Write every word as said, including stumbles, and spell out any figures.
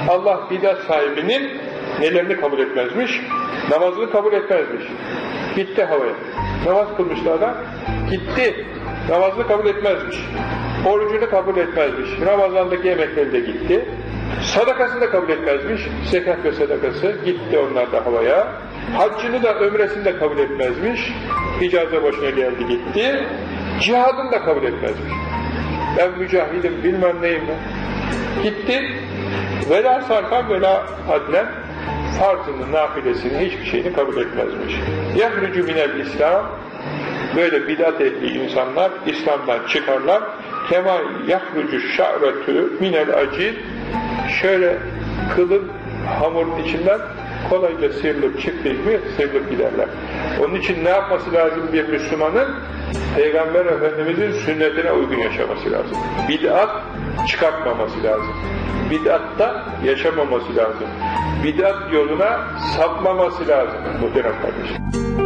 Allah bidat sahibinin nelerini kabul etmezmiş? Namazını kabul etmezmiş. Gitti havaya. Namaz kılmıştı adam. Gitti. Namazını kabul etmezmiş. Orucunu kabul etmezmiş. Ramazandaki yemekleri de gitti. Sadakasını da kabul etmezmiş. Zekat ve sadakası gitti onlar da havaya. Haccını da ömresini de kabul etmezmiş. İcaze boşuna geldi gitti. Cihadını da kabul etmezmiş. Ben mücahidim bilmem neyim ben. Gitti. Vela sarfan vela adlen farzını, nafilesini, hiçbir şeyini kabul etmezmiş. Yahrucu minel İslam, böyle bidat ehli insanlar İslam'dan çıkarlar. Kema yahrucu şa'retü minel acil, şöyle kılın hamurun içinden kolayca sıyrılıp çıktığı gibi sıyrılıp giderler. Onun için ne yapması lazım bir Müslümanın? Peygamber Efendimiz'in sünnetine uygun yaşaması lazım. Bid'at çıkartmaması lazım. Bid'atta yaşamaması lazım. Bid'at yoluna sapmaması lazım muhterem kardeşim.